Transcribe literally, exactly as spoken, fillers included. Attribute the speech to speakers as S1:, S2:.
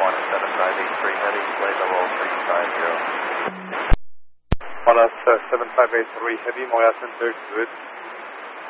S1: one seven five eight three heavy, play level three five zero.
S2: one seven five eight three heavy, Moya Center, good.